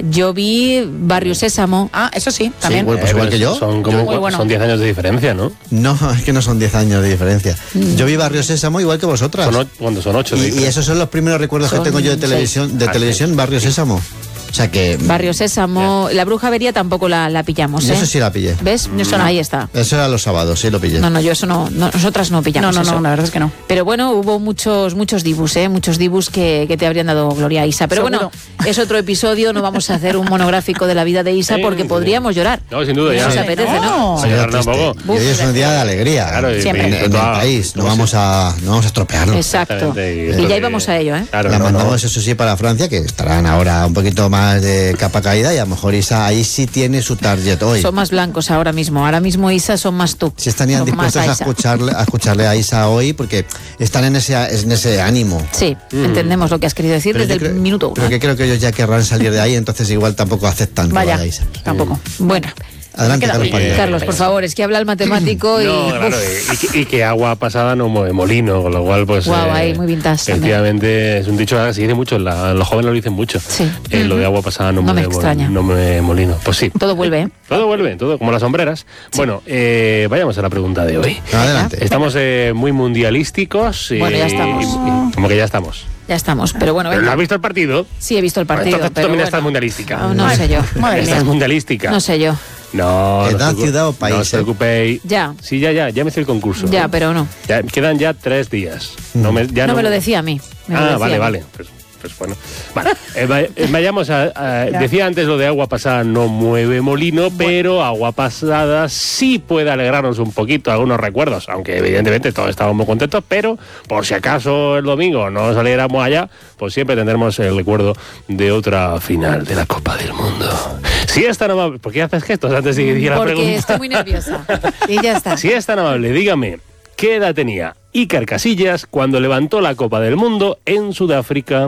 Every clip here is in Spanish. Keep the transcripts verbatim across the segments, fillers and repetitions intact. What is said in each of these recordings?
Yo vi Barrio Sésamo. Ah, eso sí, también. Sí, bueno, pues igual que yo. Son como Muy bueno. son diez años de diferencia, ¿no? No, es que no son diez años de diferencia. Mm. Yo vi Barrio Sésamo igual que vosotras. Son o, cuando son ocho. Y, y esos son los primeros recuerdos son que tengo yo de televisión, seis. de ah, televisión, sí. Barrio sí. Sésamo. O sea que... Barrio Sésamo, yeah. La Bruja Avería tampoco la, la pillamos, ¿eh? Eso sí la pillé. ¿Ves? Eso no, ahí está. Eso era los sábados, sí lo pillé. No, no, yo eso no, no nosotras no pillamos No, no, eso. no, la verdad es que no. Pero bueno, hubo muchos muchos dibus, ¿eh? Muchos dibus que, que te habrían dado gloria a Isa. Pero Seguro. Bueno, es otro episodio, no vamos a hacer un monográfico de la vida de Isa Sí, porque sí. podríamos llorar. No, sin duda, ya. No nos apetece, ¿no? No. Sí, llorar triste. tampoco. Y hoy es un día de alegría. Claro, y- Siempre. En, y- en el toda- país, no no vamos a, no vamos a estropearlo. Exacto. Exactamente, Y esto ya de- íbamos a ello, ¿eh? Claro, La no, mandamos, no. eso sí, para Francia, que estarán ahora un poquito más de capa caída y a lo mejor Isa ahí sí tiene su target hoy. Son más blancos ahora mismo. Ahora mismo Isa son más tú. Si estarían Son más dispuestos a Isa. escucharle, a escucharle a Isa hoy porque están en ese, en ese ánimo. Sí, entendemos lo que has querido decir Pero desde yo el creo- minuto uno. Pero que creo que ellos ya querrán salir de ahí, entonces igual tampoco aceptan que Vaya, vaya Isa. tampoco. Bueno, Adelante, Me queda Carlos bien. Padilla. Carlos, por favor, es que habla el matemático y... No, claro, uf, y, que, y que agua pasada no mueve molino, con lo cual, pues. Guau, ahí, muy vintage también. Efectivamente, es un dicho que se dice mucho, la- los jóvenes lo dicen mucho. Sí. Eh, Lo de agua pasada no, No me mueve mol- extraña. no mueve molino. Pues sí. todo vuelve, ¿eh? Todo vuelve, todo, como las sombreras. Bueno, eh, vayamos a la pregunta de hoy. Adelante. Estamos eh, muy mundialísticos. y- Bueno, ya estamos. y- y- como que ya estamos. Ya estamos, pero bueno, ¿Pero no venga. has visto el partido? Sí, he visto el partido, Entonces tú pero también bueno. estás mundialística. No, no sé yo. Madre Estás mía. mundialística. No sé yo. No, no Edad, os preocu- ciudad o país, No os eh. preocupéis. Ya. Sí, ya, ya, ya me hice el concurso. Ya, pero no. Ya, quedan ya tres días. No me, ya no, no, me lo decía a mí. me lo Ah, decía vale, a mí. vale. Pues, pues bueno. Vale. Eh, va- eh, vayamos a, a- Decía antes lo de agua pasada no mueve molino, pero agua pasada sí puede alegrarnos un poquito algunos recuerdos, aunque evidentemente todos estamos muy contentos, pero por si acaso el domingo no saliéramos allá, pues siempre tendremos el recuerdo de otra final de la Copa del Mundo. Si es tan amable, ¿por qué haces gestos antes de ir a la Porque pregunta? estoy muy nerviosa. Y ya está. Si es tan amable, dígame, ¿qué edad tenía Iker Casillas cuando levantó la Copa del Mundo en Sudáfrica?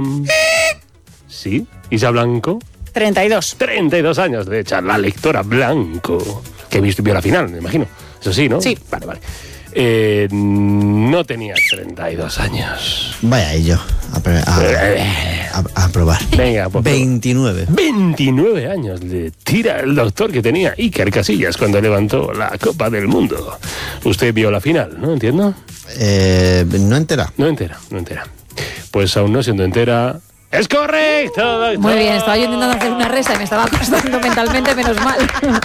¿Sí? ¿Isa Blanco? treinta y dos. treinta y dos años de echar la lectora Blanco. Que visto vio la final, me imagino. Eso sí, ¿no? Sí. Vale, vale. Eh, no tenía treinta y dos años. Vaya ello. A, pre- a, a- a probar. Venga, pues. veintinueve. veintinueve años le tira el doctor que tenía Iker Casillas cuando levantó la Copa del Mundo. Usted vio la final, ¿no? ¿Entiendo? Eh, no entera. No entera, no entera. Pues aún no siendo entera... ¡Es correcto, doctor! Muy bien, estaba yo intentando hacer una resa y me estaba costando mentalmente, menos mal.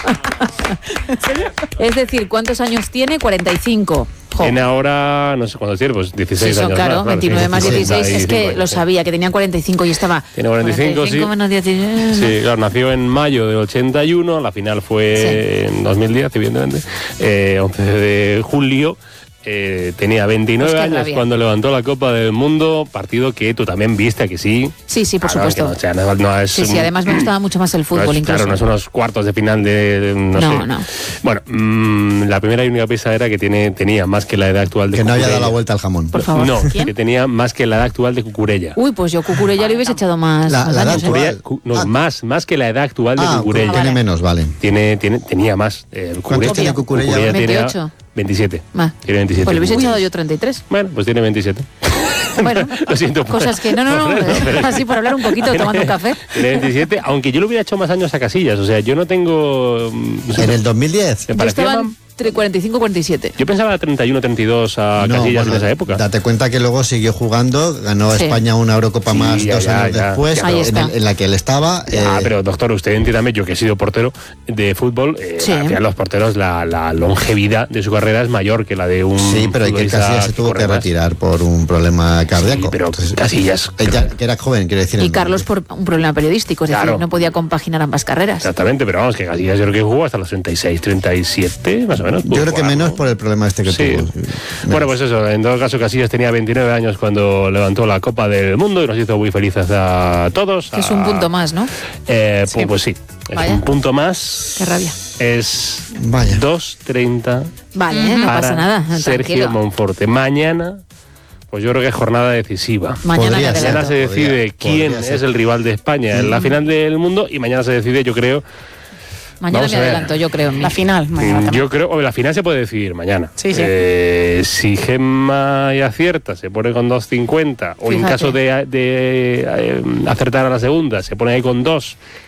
Es decir, ¿cuántos años tiene? cuarenta y cinco. Jo. Tiene ahora, no sé cuántos tiene, pues dieciséis Sí, son años claro, más. veintinueve más sí, dieciséis. Es que veinticinco, lo sí. sabía, que tenía cuarenta y cinco y estaba... Tiene cuarenta y cinco, sí. menos dieciséis. Sí, claro, nació en mayo del ochenta y uno, la final fue en dos mil diez, evidentemente, eh, once de julio. Eh, tenía veintinueve Pues qué años rabia. cuando levantó la Copa del Mundo, partido que tú también viste, que sí. Sí, sí, por Claro, supuesto. que no, o sea, no, no es Sí, sí, un- además me gustaba mucho más el no fútbol es- incluso. Claro, no son unos cuartos de final de, de- no, No, sé. no. Bueno, mmm, la primera y única pista era que tiene, tenía más que la edad actual de Que no había dado Cucurella. la vuelta al jamón. Por favor. No, ¿Quién? que tenía más que la edad actual de Cucurella. Uy, pues yo Cucurella le hubiese echado más, La- más la edad años, ¿eh? actual. Cucurella- cu- no, Ah. más, más que la edad actual de Ah, Cucurella. tiene menos, vale. Tiene, tiene, tenía más. Eh, ¿Cuántos tiene Cucurella? Cucurella tenía veintiocho. veintisiete. Ah. Tiene veintisiete. Pues le hubiese Uy. echado yo treinta y tres. Bueno, pues tiene veintisiete. Bueno, Lo siento. por- cosas que... No, no, no, pero- así por hablar un poquito, tomando un café. Tiene veintisiete, aunque yo le hubiera hecho más años a Casillas. O sea, yo no tengo... mm, no sé, En el dos mil diez. me Yo parecía estaba más- entre cuarenta y cinco y cuarenta y siete. Yo pensaba treinta y uno, treinta y dos a No, Casillas bueno, en esa época. Date cuenta que luego siguió jugando, ganó Sí. España una Eurocopa Sí, más ya, dos ya, años ya. después, Ahí en, está. el- en la que él estaba. Ah, eh, pero doctor, usted entiéndame, yo que he sido portero de fútbol, eh, Sí. al final los porteros, la, la longevidad de su carrera es mayor que la de un Sí, pero Iker futbolista Casillas se tuvo corre que más. retirar por un problema cardíaco. Sí, pero Entonces, Casillas... ella, que era joven, quiero decir. Y en- Carlos por un problema periodístico, es decir, Claro. no podía compaginar ambas carreras. Exactamente, pero vamos, que Casillas yo creo que jugó hasta los treinta y seis, treinta y siete, más o menos. Yo creo que Jugar, menos ¿no? por el problema este que Sí. tuvo. Bueno, pues eso, en todo caso Casillas tenía veintinueve años cuando levantó la Copa del Mundo y nos hizo muy felices a todos. Que es un a- punto más, ¿no? Eh, Sí. pues, pues sí, es Vaya. un punto más. Qué rabia. Es Vaya. dos treinta Vale, ¿eh? no para pasa nada. Sergio Tranquilo. Monforte. Mañana, pues yo creo que es jornada decisiva. Mañana me Podría ser. adelanto. Mañana se decide Podría- quién podría ser. es el rival de España en la final del mundo y mañana se decide, yo creo, Mañana Vamos me a ver. adelanto, yo creo. en mí. La final, mañana Mm, también. yo creo, o la final se puede decidir mañana. Sí, sí. Eh, si Gemma y acierta, se pone con dos cincuenta, o en Fíjate. caso de, de, eh, acertar a la segunda, se pone ahí con dos,